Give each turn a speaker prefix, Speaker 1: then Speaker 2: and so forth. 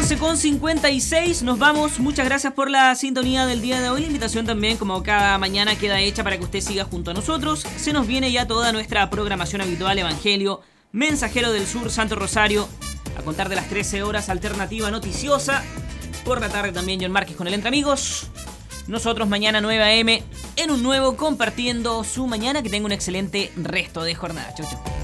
Speaker 1: 14:56, nos vamos. Muchas gracias por la sintonía del día de hoy. La invitación también, como cada mañana, queda hecha para que usted siga junto a nosotros. Se nos viene ya toda nuestra programación habitual: Evangelio, Mensajero del Sur, Santo Rosario, a contar de las 13 horas, Alternativa Noticiosa. Por la tarde también John Márquez con el Entre Amigos. Nosotros mañana 9 a.m. en un nuevo Compartiendo su Mañana. Que tenga un excelente resto de jornada. Chau, chau.